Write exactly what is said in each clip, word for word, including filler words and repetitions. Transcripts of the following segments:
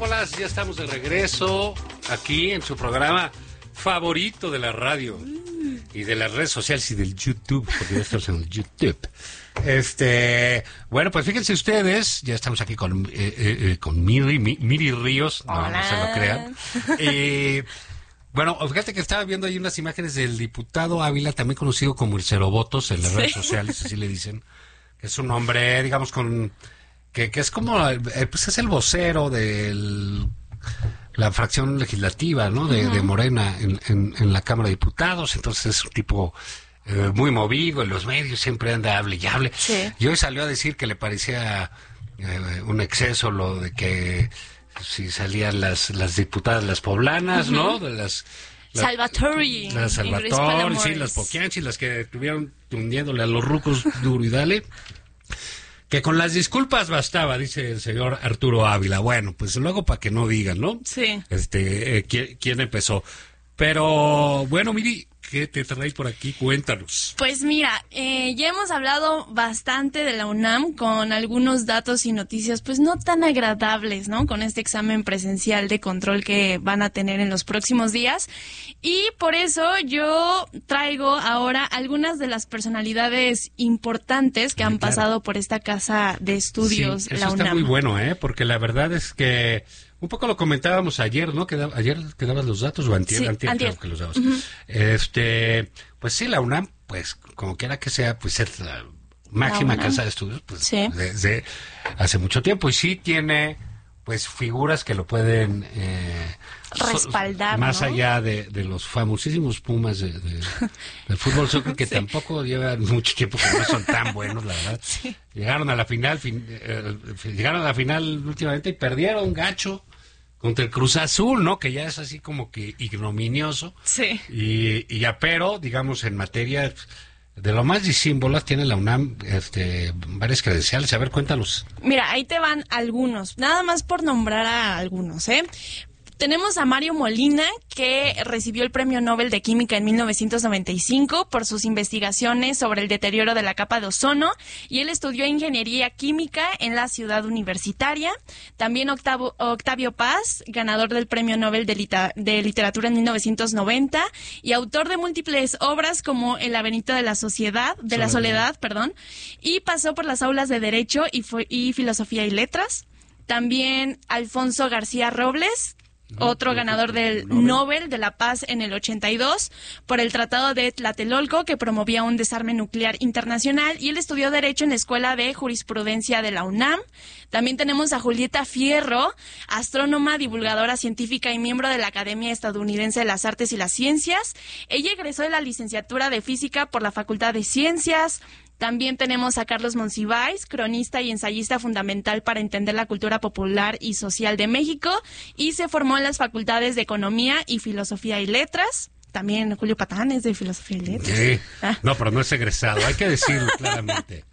Hola, ya estamos de regreso aquí en su programa favorito de la radio y de las redes sociales y del YouTube, porque ya estamos en el YouTube. Este, bueno, pues fíjense ustedes, ya estamos aquí con, eh, eh, con Miri, Miri Ríos, no, no se lo crean. Eh, bueno, fíjate que estaba viendo ahí unas imágenes del diputado Ávila, también conocido como el Cerobotos en las sí. redes sociales, así le dicen, que es un hombre, digamos, con que, que es como, eh, pues es el vocero de la fracción legislativa, ¿no? De, uh-huh. de Morena en, en, en la Cámara de Diputados, entonces es un tipo eh, muy movido, en los medios siempre anda hable y hable. Sí. Y hoy salió a decir que le parecía eh, un exceso lo de que si salían las las diputadas, las poblanas, uh-huh. ¿no? De las la, Salvatori. Las Salvatori, sí, las Poquianchi, las que estuvieron hundiéndole a los rucos duro y dale. Que con las disculpas bastaba, dice el señor Arturo Ávila. Bueno, pues luego para que no digan, ¿no? Sí. Este, eh, ¿quién, quién empezó? Pero, bueno, Miri, ¿qué te traes por aquí? Cuéntanos. Pues mira, eh, ya hemos hablado bastante de la UNAM con algunos datos y noticias pues no tan agradables, ¿no? Con este examen presencial de control que van a tener en los próximos días. Y por eso yo traigo ahora algunas de las personalidades importantes que sí, han claro. pasado por esta casa de estudios, sí, la eso UNAM. Está muy bueno, ¿eh? Porque la verdad es que un poco lo comentábamos ayer, ¿no? Queda, ayer que dabas los datos, o antier, sí, antier, antier. Creo que los dabas. Uh-huh. Este, pues sí, la UNAM, pues, como quiera que sea, pues es la máxima la casa de estudios, pues, sí. desde hace mucho tiempo. Y sí tiene, pues, figuras que lo pueden eh, respaldar, so, más ¿no? allá de, de los famosísimos Pumas de, de, del fútbol soccer, que sí. tampoco llevan mucho tiempo, que no son tan buenos, la verdad. Sí. Llegaron a la final, fin, eh, llegaron a la final últimamente y perdieron gacho contra el Cruz Azul, ¿no? Que ya es así como que ignominioso. Sí. Y, y ya, pero, digamos, en materia de lo más disímbolas, tiene la UNAM este, varias credenciales. A ver, cuéntanos. Mira, ahí te van algunos. Nada más por nombrar a algunos, ¿eh? Tenemos a Mario Molina, que recibió el Premio Nobel de Química en mil novecientos noventa y cinco por sus investigaciones sobre el deterioro de la capa de ozono, y él estudió Ingeniería Química en la Ciudad Universitaria. También Octavio, Octavio Paz, ganador del Premio Nobel de, Lita, de Literatura en mil novecientos noventa, y autor de múltiples obras como El laberinto de la sociedad, de la soledad, perdón, y pasó por las aulas de Derecho y, y Filosofía y Letras. También Alfonso García Robles, otro ganador del Nobel. Nobel de la Paz en el ochenta y dos por el Tratado de Tlatelolco, que promovía un desarme nuclear internacional, y él estudió Derecho en la Escuela de Jurisprudencia de la UNAM. También tenemos a Julieta Fierro, astrónoma, divulgadora científica y miembro de la Academia Estadounidense de las Artes y las Ciencias. Ella egresó de la licenciatura de Física por la Facultad de Ciencias. También tenemos a Carlos Monsiváis, cronista y ensayista fundamental para entender la cultura popular y social de México, y se formó en las facultades de Economía y Filosofía y Letras. También Julio Patán es de Filosofía y Letras. Sí. Ah. No, pero no es egresado, hay que decirlo claramente.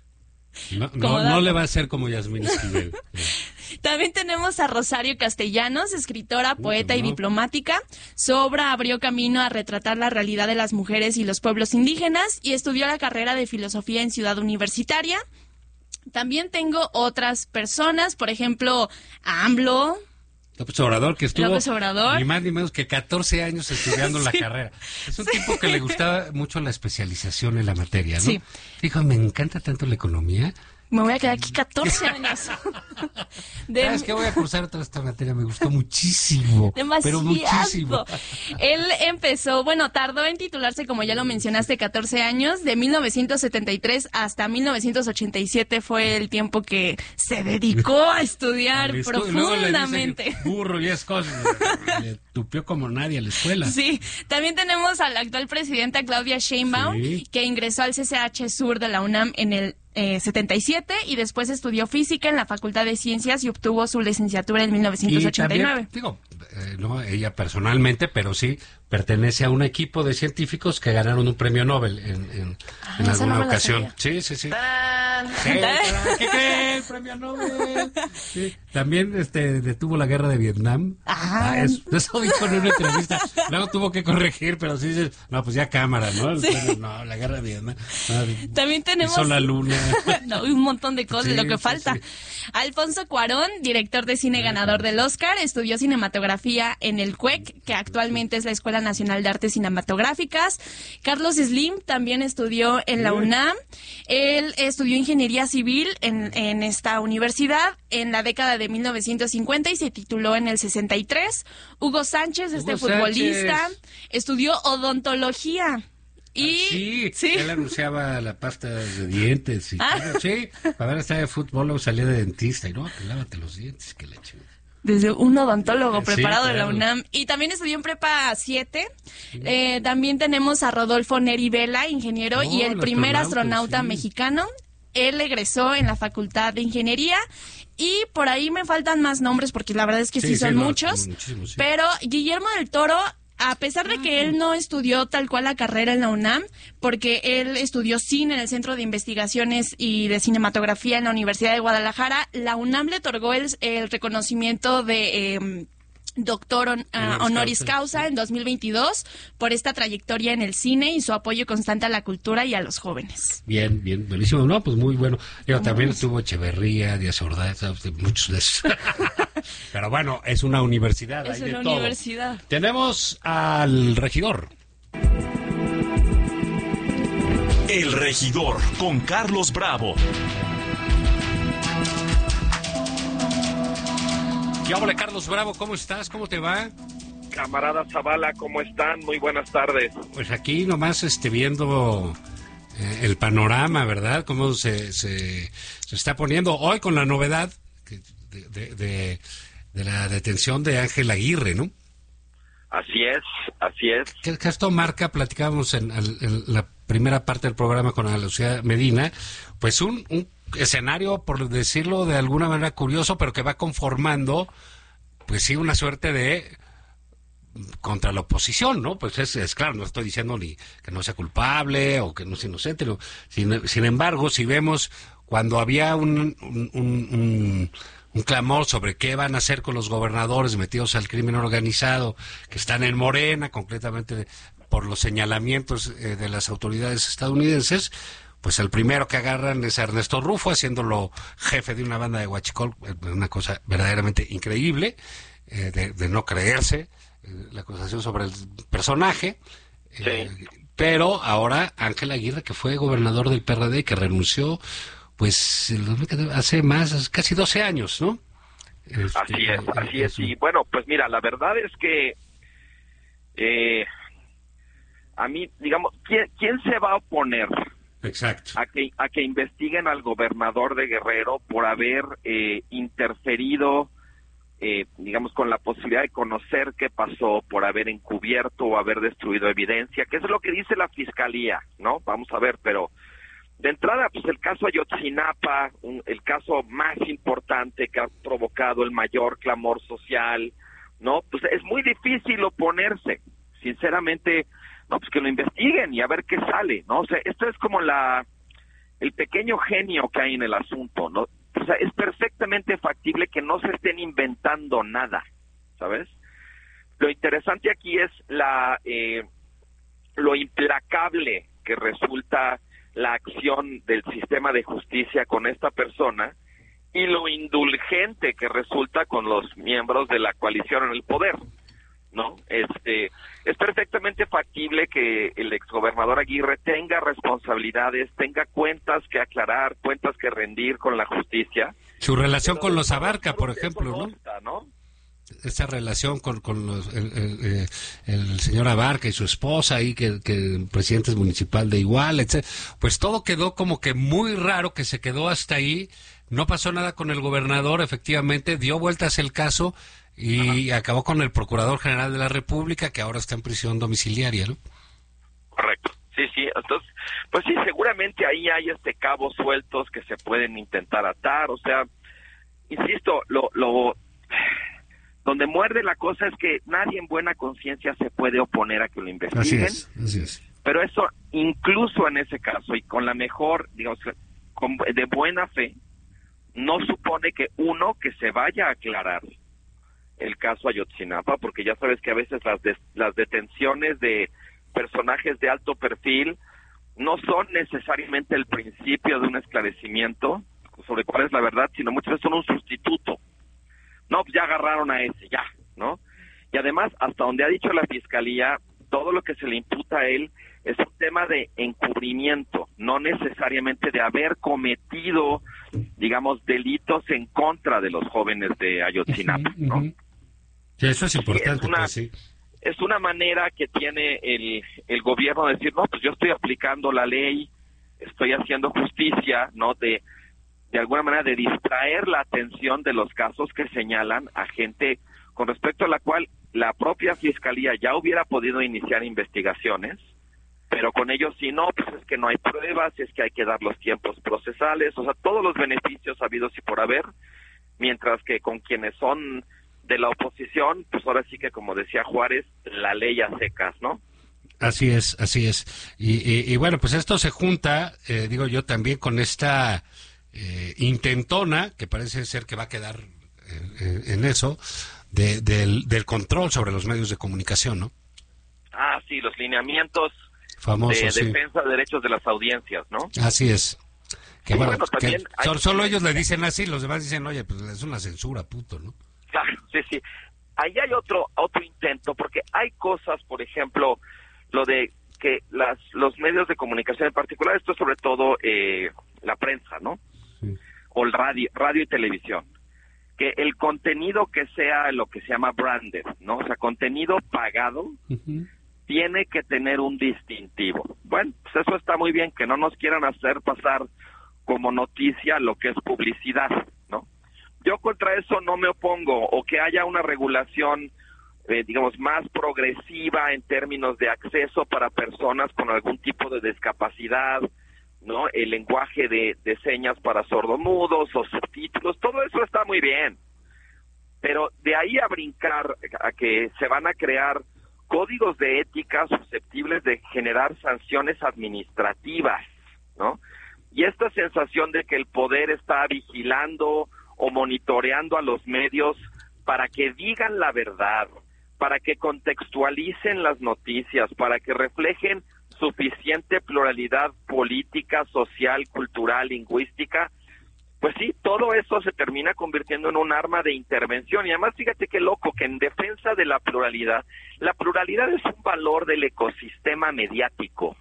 No, no, no le va a ser como Yasmín Esquivel. También tenemos a Rosario Castellanos, escritora, poeta uh, no. y diplomática. Su obra abrió camino a retratar la realidad de las mujeres y los pueblos indígenas, y estudió la carrera de filosofía en Ciudad Universitaria. También tengo otras personas, por ejemplo, a AMLO. López Obrador, que estuvo López Obrador. ni más ni menos que catorce años estudiando sí. la carrera. Es un sí. tipo que le gustaba mucho la especialización en la materia, ¿no? Sí. Dijo, me encanta tanto la economía. Me voy a quedar aquí catorce años. De... ¿Sabes qué? Voy a cursar toda esta materia. Me gustó muchísimo. Demasiado. Pero muchísimo. Él empezó, bueno, tardó en titularse, como ya lo mencionaste, catorce años. De mil novecientos setenta y tres hasta mil novecientos ochenta y siete fue el tiempo que se dedicó a estudiar estu- profundamente. Burro y es cosas. Le tupió como nadie a la escuela. Sí. También tenemos a la actual presidenta Claudia Sheinbaum, sí. que ingresó al C C H Sur de la UNAM en el Eh, setenta y siete, y después estudió física en la Facultad de Ciencias y obtuvo su licenciatura en mil novecientos ochenta y nueve. Y también, digo, eh, no ella personalmente, pero sí pertenece a un equipo de científicos que ganaron un premio Nobel en, en, Ah, en esa alguna no me la ocasión. sabía. Sí, sí, sí. ¡Tarán! Sí, tarán, ¿qué creen? Premio Nobel. Sí. También este detuvo la guerra de Vietnam. Ah. Ah, es- eso dijo en una entrevista. Luego tuvo que corregir, pero sí dice, no, pues ya cámara, ¿no? El Sí. premio, no, la guerra de Vietnam. Ah, También tenemos... hizo la luna. No, un montón de cosas, Sí, lo que sí, falta. sí. Alfonso Cuarón, director de cine ganador del Oscar, estudió cinematografía en el C U E C, que actualmente es la Escuela Nacional de Artes Cinematográficas. Carlos Slim también estudió en la UNAM. Él estudió ingeniería civil en, en esta universidad en la década de mil novecientos cincuenta y se tituló en el sesenta y tres. Hugo Sánchez, este Hugo futbolista, Sánchez. estudió odontología. Y Ah, sí, sí. él anunciaba la pasta de dientes. Y Ah. todo. Sí, para ver estar de fútbol o salía de dentista. Y no, que lávate los dientes, que la chingada. Desde un odontólogo Sí, preparado de la claro. UNAM. Y también estudió en Prepa siete. Eh, también tenemos a Rodolfo Neri Vela, ingeniero Oh, y el el primer astronauta, astronauta sí. mexicano. Él egresó en la Facultad de Ingeniería. Y por ahí me faltan más nombres porque la verdad es que sí, Sí, sí, son no, muchos. muchísimos, sí. Pero Guillermo del Toro, a pesar de que él no estudió tal cual la carrera en la UNAM, porque él estudió cine en el Centro de Investigaciones y de Cinematografía en la Universidad de Guadalajara, la UNAM le otorgó el, el reconocimiento de eh, doctor hon- ah, Honoris honoris causa, causa sí. en dos mil veintidós por esta trayectoria en el cine y su apoyo constante a la cultura y a los jóvenes. Bien, bien, buenísimo. No, pues muy bueno. Yo también estuvo Echeverría, Díaz Ordaz, muchos de esos. Pero bueno, es una universidad. Es hay de una todo. universidad. Tenemos al regidor. El Regidor con Carlos Bravo. ¿Qué hola, Carlos Bravo? ¿Cómo estás? ¿Cómo te va? Camarada Zavala, ¿cómo están? Muy buenas tardes. Pues aquí nomás este, viendo eh, el panorama, ¿verdad? Cómo se, se, se está poniendo hoy con la novedad que- de, de, de, de la detención de Ángel Aguirre, ¿no? Así es, así es. Que, que esto marca, platicábamos en, al- en la primera parte del programa con Ana Lucía Medina, pues un, un escenario, por decirlo de alguna manera curioso, pero que va conformando, pues sí, una suerte de contra la oposición, ¿no? Pues es, es claro, no estoy diciendo ni que no sea culpable o que no sea inocente, no. Sin, sin embargo, si vemos cuando había un, un, un, un, un clamor sobre qué van a hacer con los gobernadores metidos al crimen organizado, que están en Morena, concretamente por los señalamientos eh, de las autoridades estadounidenses, pues el primero que agarran es a Ernesto Rufo, haciéndolo jefe de una banda de huachicol, eh, una cosa verdaderamente increíble, eh, de, de no creerse eh, la acusación sobre el personaje. eh, Sí. Pero ahora Ángel Aguirre, que fue gobernador del P R D, que renunció, pues el dos mil catorce, hace más, casi doce años, ¿no? Este, Así es, así eh, es. Y bueno, pues mira, la verdad es que eh, a mí, digamos, ¿quién, quién se va a oponer Exacto. a que, a que investiguen al gobernador de Guerrero por haber eh, interferido, eh, digamos, con la posibilidad de conocer qué pasó, por haber encubierto o haber destruido evidencia, que es lo que dice la fiscalía, ¿no? Vamos a ver, pero de entrada, pues el caso Ayotzinapa, un, el caso más importante que ha provocado el mayor clamor social, ¿no? Pues es muy difícil oponerse, sinceramente. No, pues que lo investiguen y a ver qué sale, ¿no? O sea, esto es como la el pequeño genio que hay en el asunto, ¿no? O sea, es perfectamente factible que no se estén inventando nada, ¿sabes? Lo interesante aquí es la eh, lo implacable que resulta la acción del sistema de justicia con esta persona y lo indulgente que resulta con los miembros de la coalición en el poder, ¿no? Este, es perfectamente factible que el exgobernador Aguirre tenga responsabilidades, tenga cuentas que aclarar, cuentas que rendir con la justicia. Su relación Pero con los eso- Abarca, por eso ejemplo, ¿no? consta, ¿no? Esa relación con, con los, el, el, eh, el señor Abarca y su esposa ahí, que, que presidente es municipal de Iguala, etcétera. Pues todo quedó como que muy raro, que se quedó hasta ahí. No pasó nada con el gobernador, efectivamente, dio vueltas el caso y Ajá. acabó con el Procurador General de la República, que ahora está en prisión domiciliaria, ¿no? Correcto. Sí, sí. Entonces, pues sí, seguramente ahí hay este cabos sueltos que se pueden intentar atar. O sea, insisto, lo, lo, lo donde muerde la cosa es que nadie en buena conciencia se puede oponer a que lo investiguen. Así es, así es. Pero eso, incluso en ese caso, y con la mejor, digamos, con, de buena fe, no supone que uno, que se vaya a aclarar el caso Ayotzinapa, porque ya sabes que a veces las, de, las detenciones de personajes de alto perfil no son necesariamente el principio de un esclarecimiento sobre cuál es la verdad, sino muchas veces son un sustituto. No, pues ya agarraron a ese, ya, ¿no? Y además, hasta donde ha dicho la Fiscalía, todo lo que se le imputa a él es un tema de encubrimiento, no necesariamente de haber cometido, digamos, delitos en contra de los jóvenes de Ayotzinapa, ¿no? Sí, eso es importante, es una, pues, sí. Es una manera que tiene el, el gobierno de decir, no, pues yo estoy aplicando la ley, estoy haciendo justicia, ¿no? De, de alguna manera de distraer la atención de los casos que señalan a gente con respecto a la cual la propia Fiscalía ya hubiera podido iniciar investigaciones, pero con ellos sí, no, pues es que no hay pruebas, es que hay que dar los tiempos procesales, o sea, todos los beneficios habidos y por haber, mientras que con quienes son de la oposición, pues ahora sí que, como decía Juárez, la ley a secas, ¿no? Así es, así es. Y, y, y bueno, pues esto se junta, eh, digo yo, también con esta eh, intentona, que parece ser que va a quedar eh, en eso, de, del, del control sobre los medios de comunicación, ¿no? Ah, sí, los lineamientos Famosos, de sí. defensa de derechos de las audiencias, ¿no? Así es. Que Sí, bueno, bueno, que también hay- solo, solo ellos le dicen así, los demás dicen, oye, pues es una censura, puto, ¿no? Claro, sí, sí. Ahí hay otro otro intento, porque hay cosas, por ejemplo, lo de que las los medios de comunicación, en particular, esto es sobre todo eh, la prensa, ¿no? Sí. O el radio, radio y televisión, que el contenido que sea lo que se llama branded, ¿no? O sea, contenido pagado, Uh-huh. tiene que tener un distintivo. Bueno, pues eso está muy bien, que no nos quieran hacer pasar como noticia lo que es publicidad, ¿no? Yo contra eso no me opongo, o que haya una regulación, eh, digamos, más progresiva en términos de acceso para personas con algún tipo de discapacidad, ¿no? El lenguaje de, de señas para sordomudos o subtítulos, todo eso está muy bien. Pero de ahí a brincar a que se van a crear códigos de ética susceptibles de generar sanciones administrativas, ¿no? Y esta sensación de que el poder está vigilando o monitoreando a los medios para que digan la verdad, para que contextualicen las noticias, para que reflejen suficiente pluralidad política, social, cultural, lingüística, pues sí, todo eso se termina convirtiendo en un arma de intervención. Y además, fíjate qué loco, que en defensa de la pluralidad, la pluralidad es un valor del ecosistema mediático,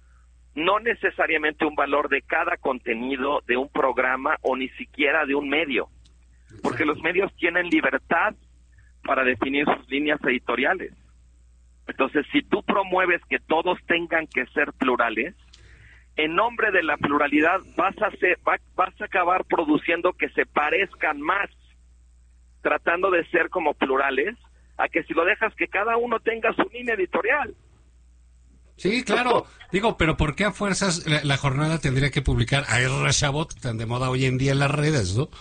no necesariamente un valor de cada contenido de un programa o ni siquiera de un medio, porque los medios tienen libertad para definir sus líneas editoriales. Entonces, si tú promueves que todos tengan que ser plurales, en nombre de la pluralidad vas a ser, va, vas a acabar produciendo que se parezcan más, tratando de ser como plurales, a que si lo dejas que cada uno tenga su línea editorial. Sí, claro. Digo, pero ¿por qué a fuerzas la, la jornada tendría que publicar a R. Chabot, tan de moda hoy en día en las redes, ¿no?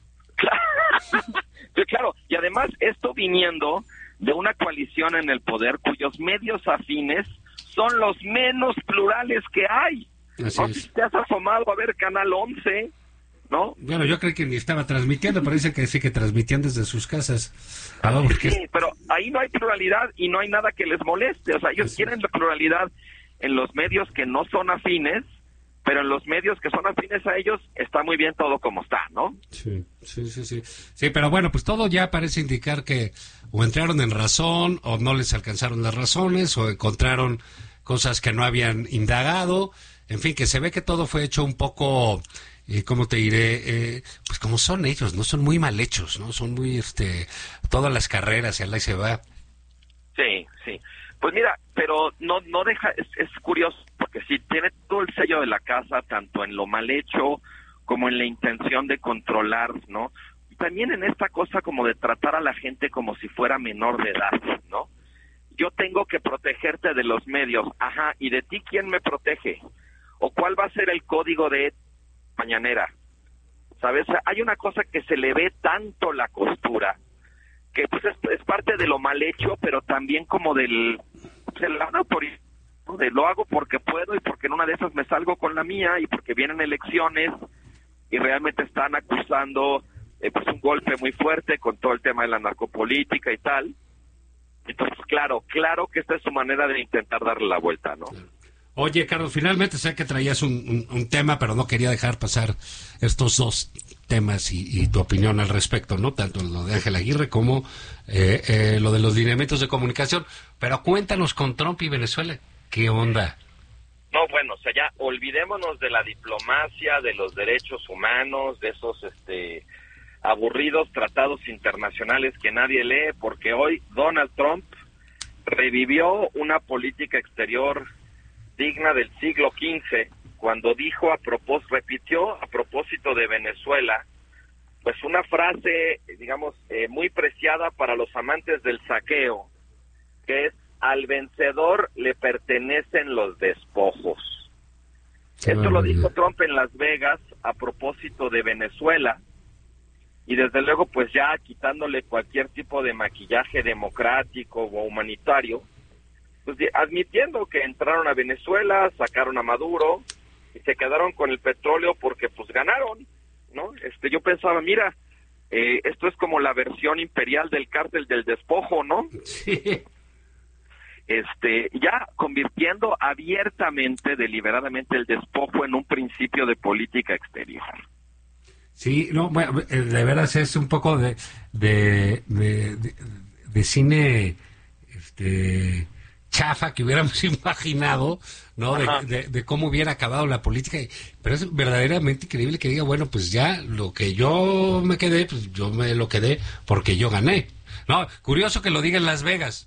Sí, claro, y además esto viniendo de una coalición en el poder cuyos medios afines son los menos plurales que hay. Así ¿No? es. Si te has asomado a ver Canal once, ¿no? Bueno, yo creo que ni estaba transmitiendo, parece que sí que transmitían desde sus casas. Ah, no, porque... Sí, pero ahí no hay pluralidad y no hay nada que les moleste. O sea, ellos Así quieren la pluralidad en los medios que no son afines, pero en los medios que son afines a ellos está muy bien todo como está, ¿no? Sí, sí, sí, sí. Sí, pero bueno, pues todo ya parece indicar que o entraron en razón, o no les alcanzaron las razones, o encontraron cosas que no habían indagado. En fin, que se ve que todo fue hecho un poco, eh, ¿cómo te diré? Eh, pues como son ellos, ¿no? Son muy mal hechos, ¿no? Son muy, este, todas las carreras, y al ahí se va. Sí, sí. Pues mira, pero no no deja, es, es curioso, porque sí tiene todo el sello de la casa, tanto en lo mal hecho como en la intención de controlar, ¿no? Y también en esta cosa como de tratar a la gente como si fuera menor de edad, ¿no? Yo tengo que protegerte de los medios, ajá, ¿y de ti quién me protege? ¿O cuál va a ser el código de mañanera? ¿Sabes? Hay una cosa que se le ve tanto la costura, que pues es, es parte de lo mal hecho, pero también como del, pues, el lado por, ¿no? de lo hago porque puedo y porque en una de esas me salgo con la mía y porque vienen elecciones y realmente están acusando eh, pues un golpe muy fuerte con todo el tema de la narcopolítica y tal. Entonces, claro, claro que esta es su manera de intentar darle la vuelta, ¿no? Oye, Carlos, finalmente sé que traías un, un, un tema, pero no quería dejar pasar estos dos temas y, y tu opinión al respecto, ¿no? Tanto lo de Ángel Aguirre como eh, eh, lo de los lineamientos de comunicación. Pero cuéntanos con Trump y Venezuela, ¿qué onda? No, bueno, o sea, ya olvidémonos de la diplomacia, de los derechos humanos, de esos este aburridos tratados internacionales que nadie lee, porque hoy Donald Trump revivió una política exterior digna del siglo quince, cuando dijo a propósito, repitió a propósito de Venezuela, pues una frase, digamos, eh, muy preciada para los amantes del saqueo, que es: al vencedor le pertenecen los despojos. Sí, Esto lo dijo Trump en Las Vegas a propósito de Venezuela, y desde luego pues ya quitándole cualquier tipo de maquillaje democrático o humanitario, pues admitiendo que entraron a Venezuela, sacaron a Maduro y se quedaron con el petróleo porque pues ganaron, ¿no? Este, yo pensaba, mira, eh, esto es como la versión imperial del cártel del despojo, ¿no? Sí. Este, ya convirtiendo abiertamente, deliberadamente el despojo en un principio de política exterior. Sí, no, bueno, de veras es un poco de de, de, de, de cine, este... chafa que hubiéramos imaginado, ¿no? De, de, de cómo hubiera acabado la política. Pero es verdaderamente increíble que diga, bueno, pues ya lo que yo me quedé, pues yo me lo quedé porque yo gané. No, curioso que lo diga en Las Vegas.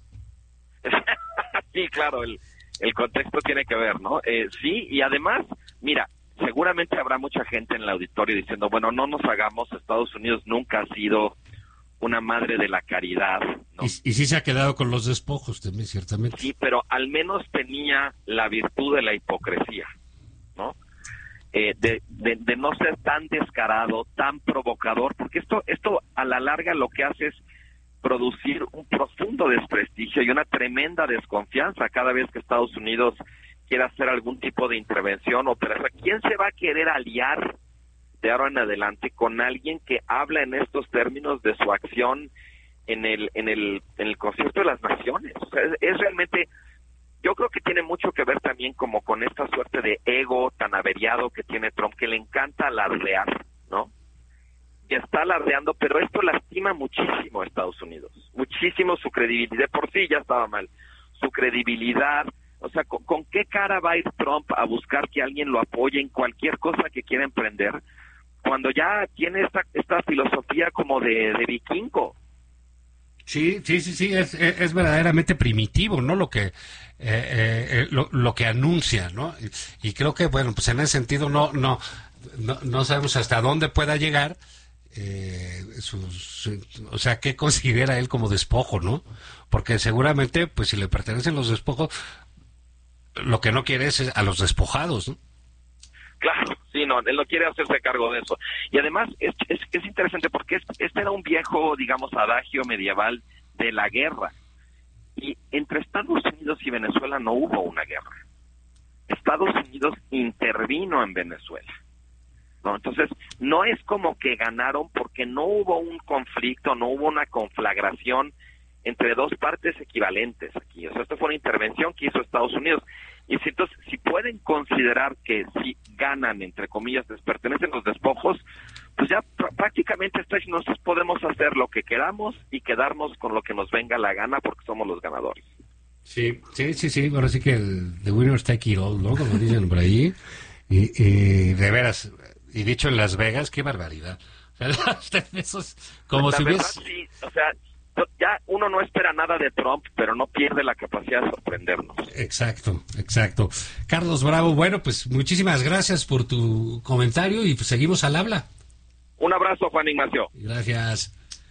Sí, claro, el, el contexto tiene que ver, ¿no? Eh, sí, y además, mira, seguramente habrá mucha gente en el auditorio diciendo, bueno, no nos hagamos, Estados Unidos nunca ha sido una madre de la caridad, ¿no? Y, y sí se ha quedado con los despojos también, ciertamente. Sí, pero al menos tenía la virtud de la hipocresía, ¿no? Eh, de, de, de no ser tan descarado, tan provocador, porque esto, esto a la larga lo que hace es producir un profundo desprestigio y una tremenda desconfianza cada vez que Estados Unidos quiere hacer algún tipo de intervención o pero ¿quién se va a querer aliar de ahora en adelante con alguien que habla en estos términos de su acción en el en el en el concierto de las naciones? O sea, es, es realmente, yo creo que tiene mucho que ver también como con esta suerte de ego tan averiado que tiene Trump, que le encanta alardear, ¿no? Y está alardeando, pero esto lastima muchísimo a Estados Unidos, muchísimo su credibilidad. De por sí ya estaba mal, su credibilidad. O sea, ¿con, con qué cara va a ir Trump a buscar que alguien lo apoye en cualquier cosa que quiera emprender, cuando ya tiene esta esta filosofía como de, de vikingo? Sí, sí, sí, sí, es, es, es verdaderamente primitivo, ¿no? Lo que eh, eh, lo, lo que anuncia, ¿no? Y, y creo que, bueno, pues en ese sentido no no no, no sabemos hasta dónde pueda llegar, eh, sus, o sea, qué considera él como despojo, ¿no? Porque seguramente, pues si le pertenecen los despojos, lo que no quiere es a los despojados, ¿no? Claro, sí, no, él no quiere hacerse cargo de eso. Y además es, es, es interesante porque este era un viejo, digamos, adagio medieval de la guerra. Y entre Estados Unidos y Venezuela no hubo una guerra. Estados Unidos intervino en Venezuela, ¿no? Entonces, no es como que ganaron porque no hubo un conflicto, no hubo una conflagración entre dos partes equivalentes aquí. O sea, esto fue una intervención que hizo Estados Unidos. Y si, entonces, si pueden considerar que si ganan, entre comillas, les pertenecen los despojos, pues ya pr- prácticamente nosotros podemos hacer lo que queramos y quedarnos con lo que nos venga la gana porque somos los ganadores. Sí, sí, sí, sí. Ahora sí que el the winners take it all, ¿no? Como dicen por ahí. Y, y de veras, y dicho en Las Vegas, qué barbaridad. O sea, eso es como la si verdad, hubiese... sí, o sea, ya uno no espera nada de Trump, pero no pierde la capacidad de sorprendernos. Exacto, exacto. Carlos Bravo, bueno, pues muchísimas gracias por tu comentario y pues seguimos al habla. Un abrazo, Juan Ignacio. Gracias.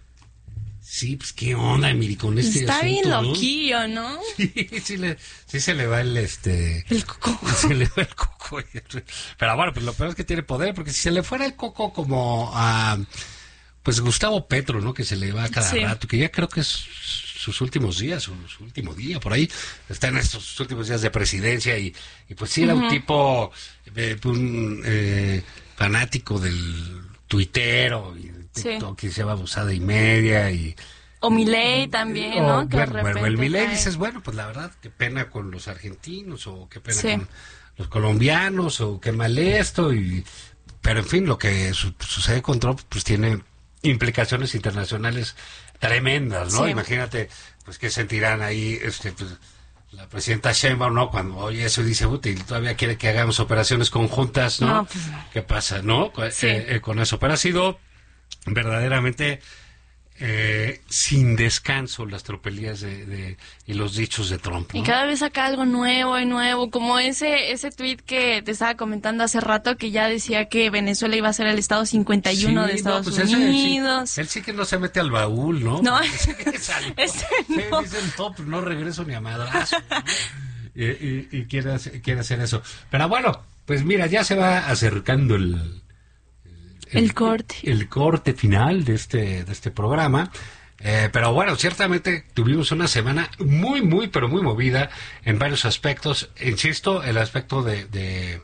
Sí, pues qué onda, Miri, con este Está asunto, bien ¿no? loquillo, ¿no? Sí, sí, le, sí se le va el, este... El coco. Se le va el coco. Pero bueno, pues lo peor es que tiene poder, porque si se le fuera el coco como a... pues Gustavo Petro, ¿no? Que se le va a cada Sí. rato, que ya creo que es sus últimos días, su, su último día, por ahí, está en estos últimos días de presidencia y, y pues sí era uh-huh. un tipo, eh, un eh, fanático del tuitero y de TikTok, sí. que se va abusada y media y... O Milei también, ¿no? O, que bueno, bueno, el Milei cae. dices, bueno, pues la verdad, qué pena con los argentinos, o qué pena sí. con los colombianos, o qué mal esto, y, pero en fin, lo que su, sucede con Trump, pues tiene implicaciones internacionales tremendas, ¿no? Sí. Imagínate, pues qué sentirán ahí, este, pues, la presidenta Sheinbaum, ¿no? Cuando oye eso y dice, puta, y todavía quiere que hagamos operaciones conjuntas, ¿no? no pues, ¿Qué pasa, no? Sí. Eh, eh, con eso, pero ha sido verdaderamente... Eh, sin descanso las tropelías de, de, y los dichos de Trump, ¿no? Y cada vez saca algo nuevo y nuevo, como ese ese tuit que te estaba comentando hace rato, que ya decía que Venezuela iba a ser el estado cincuenta y uno sí, de Estados no, pues Unidos. Él sí, él sí que no se mete al baúl, ¿no? No, ese no. Dicen, no, pues no regreso ni a madrazo, ¿no? y, y, y quiere, hacer, quiere hacer eso. Pero bueno, pues mira, ya se va acercando el... El, el corte. El corte final de este, de este programa. Eh, pero bueno, ciertamente tuvimos una semana muy, muy, pero muy movida en varios aspectos. Insisto, el aspecto de, de,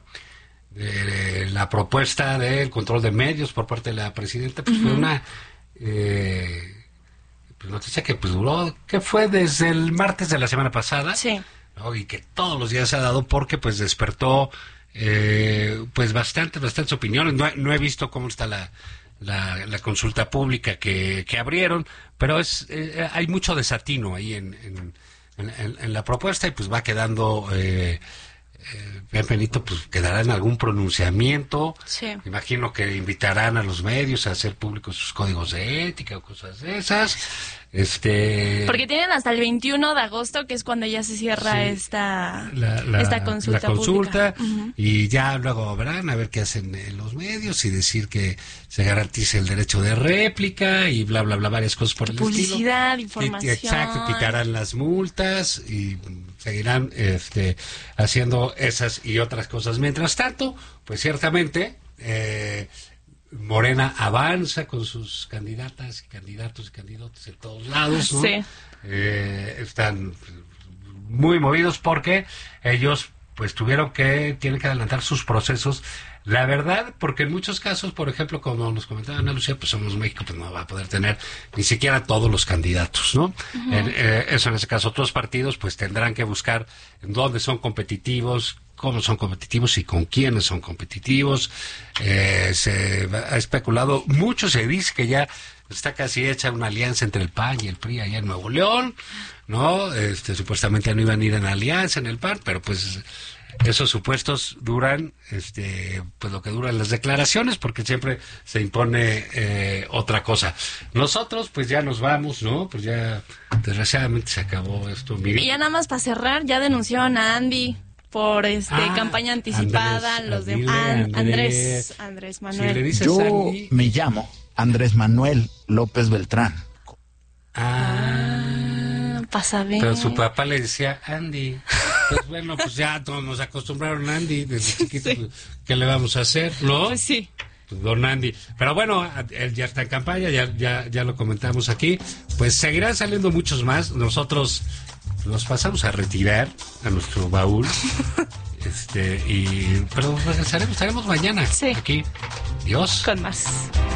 de la propuesta del control de medios por parte de la presidenta, pues uh-huh. fue una eh, pues noticia que pues duró, que fue desde el martes de la semana pasada. Sí. ¿no? Y que todos los días se ha dado porque pues despertó Eh, pues bastante, bastantes opiniones. No, no he visto cómo está la, la, la consulta pública que, que abrieron, pero es eh, hay mucho desatino ahí en, en, en, en la propuesta y pues va quedando, eh, eh, bien Benito, pues quedará en algún pronunciamiento. Sí. Imagino que invitarán a los medios a hacer públicos sus códigos de ética o cosas de esas. Este porque tienen hasta el veintiuno de agosto, que es cuando ya se cierra sí, esta la, la, esta consulta, la consulta uh-huh. y ya luego verán a ver qué hacen en los medios y decir que se garantice el derecho de réplica y bla bla bla varias cosas por el publicidad, estilo. información. Exacto, quitarán las multas y seguirán este haciendo esas y otras cosas. Mientras tanto, pues ciertamente eh, Morena avanza con sus candidatas y candidatos y candidatos en todos lados, ¿no? Sí. Eh, están muy movidos porque ellos pues tuvieron que, tienen que adelantar sus procesos. La verdad, porque en muchos casos, por ejemplo, como nos comentaba Ana Lucía, pues Somos México pues no va a poder tener ni siquiera todos los candidatos, ¿no? Uh-huh. En, eh, eso en ese caso, otros partidos pues tendrán que buscar en dónde son competitivos, cómo son competitivos y con quiénes son competitivos. Eh, se ha especulado mucho, se dice que ya está casi hecha una alianza entre el P A N y el P R I allá en Nuevo León, ¿no? Este, supuestamente no iban a ir en alianza en el P A N, pero pues esos supuestos duran, este, pues lo que duran las declaraciones, porque siempre se impone eh, otra cosa. Nosotros, pues ya nos vamos, ¿no? Pues ya, desgraciadamente se acabó esto. Miren. Y ya nada más para cerrar, ya denunciaron a Andy por este ah, campaña anticipada, Andrés, los de Andrés, An- Andrés, Andrés Manuel. Si le dices Yo Andy, me llamo Andrés Manuel López Beltrán. Ah, pasa bien. Pero su papá le decía Andy. Pues bueno, pues ya todos nos acostumbraron a Andy desde chiquito. Sí. Pues, ¿qué le vamos a hacer? ¿No? Pues sí. Pues don Andy. Pero bueno, él ya está en campaña, ya, ya, ya lo comentamos aquí. Pues seguirán saliendo muchos más. Nosotros nos pasamos a retirar a nuestro baúl. este y Pero regresaremos, estaremos mañana. Sí. Aquí. Dios. Con más.